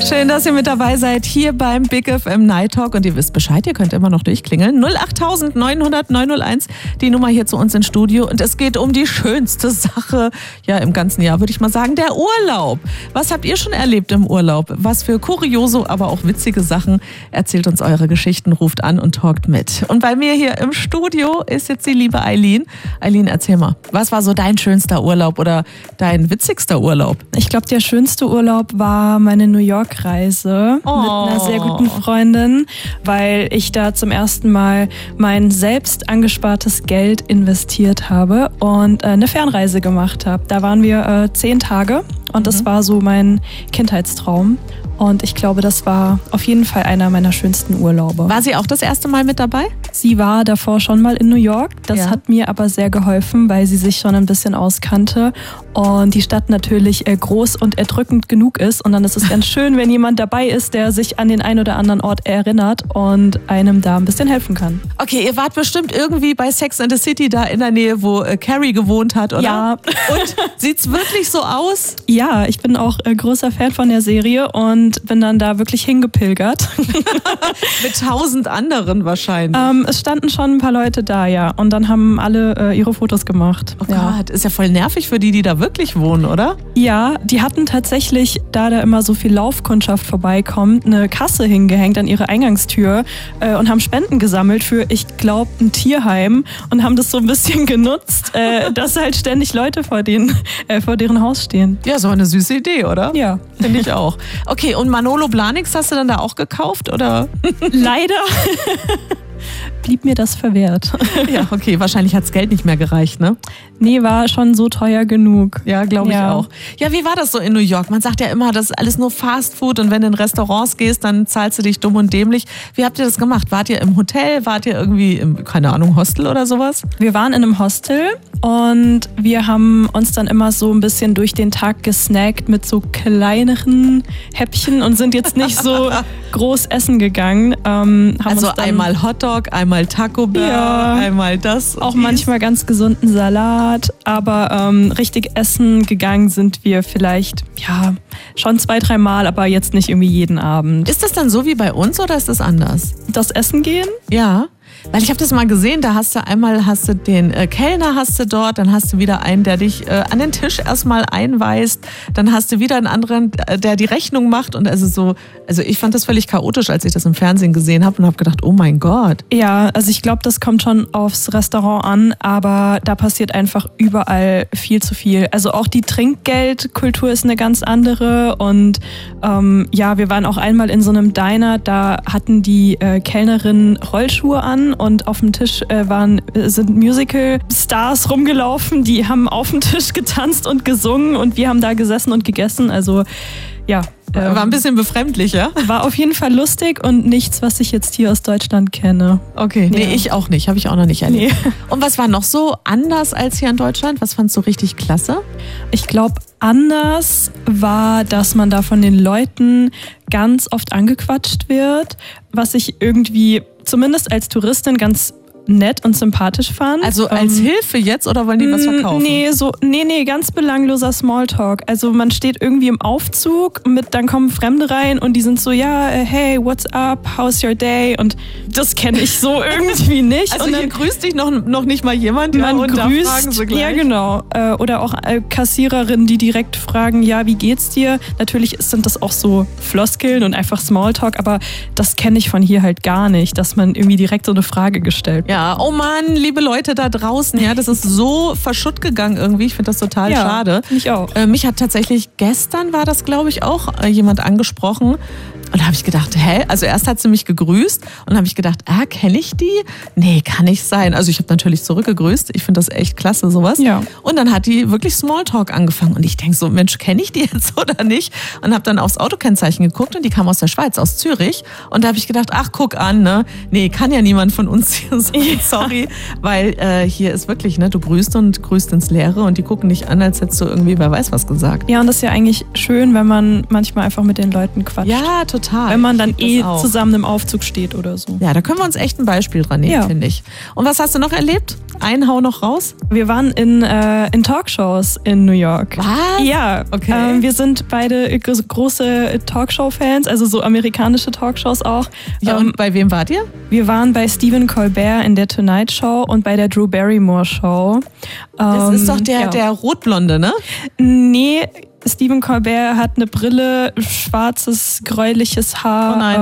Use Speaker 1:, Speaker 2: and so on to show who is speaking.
Speaker 1: Schön, dass ihr mit dabei seid hier beim Big FM Night Talk. Und ihr wisst Bescheid, ihr könnt immer noch durchklingeln. 08000 900 901, die Nummer hier zu uns ins Studio. Und es geht um die schönste Sache im ganzen Jahr, würde ich mal sagen, der Urlaub. Was habt ihr schon erlebt im Urlaub? Was für kuriose, aber auch witzige Sachen? Erzählt uns eure Geschichten, ruft an und talkt mit. Und bei mir hier im Studio ist jetzt die liebe Eileen. Eileen, erzähl mal, was war so dein schönster Urlaub oder dein witzigster Urlaub?
Speaker 2: Ich glaube, der schönste Urlaub war meine New York-Reise mit einer sehr guten Freundin, weil ich da zum ersten Mal mein selbst angespartes Geld investiert habe und eine Fernreise gemacht habe. Da waren wir 10 Tage und das war so mein Kindheitstraum. Und ich glaube, das war auf jeden Fall einer meiner schönsten Urlaube.
Speaker 1: War sie auch das erste Mal mit dabei?
Speaker 2: Sie war davor schon mal in New York. Das hat mir aber sehr geholfen, weil sie sich schon ein bisschen auskannte und die Stadt natürlich groß und erdrückend genug ist. Und dann ist es ganz schön, wenn jemand dabei ist, der sich an den einen oder anderen Ort erinnert und einem da ein bisschen helfen kann.
Speaker 1: Okay, ihr wart bestimmt irgendwie bei Sex and the City da in der Nähe, wo Carrie gewohnt hat, oder?
Speaker 2: Ja.
Speaker 1: Und sieht's wirklich so aus?
Speaker 2: Ja, ich bin auch großer Fan von der Serie und bin dann da wirklich hingepilgert.
Speaker 1: Mit 1000 anderen wahrscheinlich.
Speaker 2: Es standen schon ein paar Leute da, ja. Und dann haben alle ihre Fotos gemacht.
Speaker 1: Oh Gott, ist ja voll nervig für die da wirklich wohnen, oder?
Speaker 2: Ja, die hatten tatsächlich, da immer so viel Laufkundschaft vorbeikommt, eine Kasse hingehängt an ihre Eingangstür und haben Spenden gesammelt für, ich glaube, ein Tierheim und haben das so ein bisschen genutzt, dass halt ständig Leute vor deren Haus stehen.
Speaker 1: Ja, so eine süße Idee, oder?
Speaker 2: Ja.
Speaker 1: Finde ich auch. Okay, und Manolo Blahniks hast du dann da auch gekauft, oder?
Speaker 2: Leider blieb mir das verwehrt.
Speaker 1: Ja, okay, wahrscheinlich hat's Geld nicht mehr gereicht, ne?
Speaker 2: Nee, war schon so teuer genug.
Speaker 1: Ja, glaube ich auch. Ja, wie war das so in New York? Man sagt ja immer, das ist alles nur Fast Food und wenn du in Restaurants gehst, dann zahlst du dich dumm und dämlich. Wie habt ihr das gemacht? Wart ihr im Hotel? Wart ihr irgendwie im, keine Ahnung, Hostel oder sowas?
Speaker 2: Wir waren in einem Hostel und wir haben uns dann immer so ein bisschen durch den Tag gesnackt mit so kleineren Häppchen und sind jetzt nicht so groß essen gegangen.
Speaker 1: Also einmal Hotdog, einmal Taco Bell, einmal das.
Speaker 2: Auch manchmal ganz gesunden Salat, aber richtig essen gegangen sind wir vielleicht, schon 2-3 Mal, aber jetzt nicht irgendwie jeden Abend.
Speaker 1: Ist das dann so wie bei uns oder ist das anders?
Speaker 2: Das Essen gehen?
Speaker 1: Ja. Weil ich habe das mal gesehen, da hast du den Kellner hast du dort, dann hast du wieder einen, der dich an den Tisch erstmal einweist, dann hast du wieder einen anderen, der die Rechnung macht und also ich fand das völlig chaotisch, als ich das im Fernsehen gesehen habe und habe gedacht, oh mein Gott.
Speaker 2: Ja, also ich glaube, das kommt schon aufs Restaurant an, aber da passiert einfach überall viel zu viel. Also auch die Trinkgeldkultur ist eine ganz andere und wir waren auch einmal in so einem Diner, da hatten die Kellnerinnen Rollschuhe an und auf dem Tisch sind Musical-Stars rumgelaufen, die haben auf dem Tisch getanzt und gesungen und wir haben da gesessen und gegessen, also ja.
Speaker 1: War ein bisschen befremdlich, ja?
Speaker 2: War auf jeden Fall lustig und nichts, was ich jetzt hier aus Deutschland kenne.
Speaker 1: Okay, nee, ich auch nicht, habe ich auch noch nicht erlebt.
Speaker 2: Nee.
Speaker 1: Und was war noch so anders als hier in Deutschland? Was fandst du richtig klasse?
Speaker 2: Ich glaube, anders war, dass man da von den Leuten ganz oft angequatscht wird, was ich irgendwie zumindest als Touristin ganz nett und sympathisch fand.
Speaker 1: Also als Hilfe jetzt oder wollen die was verkaufen?
Speaker 2: Nee, ganz belangloser Smalltalk. Also man steht irgendwie im Aufzug, dann kommen Fremde rein und die sind so, hey, what's up, how's your day? Und das kenne ich so irgendwie nicht.
Speaker 1: Also
Speaker 2: und
Speaker 1: hier grüßt dich noch nicht mal jemand,
Speaker 2: man
Speaker 1: und
Speaker 2: grüßt,
Speaker 1: da fragen sie gleich.
Speaker 2: Ja genau. Oder auch Kassiererinnen, die direkt fragen, ja, wie geht's dir? Natürlich sind das auch so Floskeln und einfach Smalltalk, aber das kenne ich von hier halt gar nicht, dass man irgendwie direkt so eine Frage gestellt wird.
Speaker 1: Ja, oh Mann, liebe Leute da draußen, das ist so verschutt gegangen irgendwie. Ich finde das total schade.
Speaker 2: Ich auch.
Speaker 1: Mich hat tatsächlich gestern, war das glaube ich auch, jemand angesprochen. Und da habe ich gedacht, also erst hat sie mich gegrüßt und habe ich gedacht, kenne ich die? Nee, kann nicht sein. Also ich habe natürlich zurückgegrüßt. Ich finde das echt klasse, sowas.
Speaker 2: Ja.
Speaker 1: Und dann hat die wirklich Smalltalk angefangen. Und ich denke so, Mensch, kenne ich die jetzt oder nicht? Und habe dann aufs Autokennzeichen geguckt und die kam aus der Schweiz, aus Zürich. Und da habe ich gedacht, ach, guck an, ne? Nee, kann ja niemand von uns hier sein. Sorry, weil hier ist wirklich, ne, du grüßt und grüßt ins Leere und die gucken dich an, als hättest du irgendwie, wer weiß was gesagt.
Speaker 2: Ja, und das ist ja eigentlich schön, wenn man manchmal einfach mit den Leuten quatscht.
Speaker 1: Ja, total.
Speaker 2: Wenn man dann zusammen im Aufzug steht oder so.
Speaker 1: Ja, da können wir uns echt ein Beispiel dran nehmen, finde ich. Und was hast du noch erlebt? Einen hau noch raus?
Speaker 2: Wir waren in Talkshows in New York.
Speaker 1: Was?
Speaker 2: Ja,
Speaker 1: okay.
Speaker 2: Wir sind beide große Talkshow-Fans, also so amerikanische Talkshows auch.
Speaker 1: Ja, und bei wem wart ihr?
Speaker 2: Wir waren bei Stephen Colbert in der Tonight Show und bei der Drew Barrymore Show.
Speaker 1: Das ist doch der Rotblonde, ne?
Speaker 2: Nee, Stephen Colbert hat eine Brille, schwarzes, gräuliches Haar.
Speaker 1: Oh nein.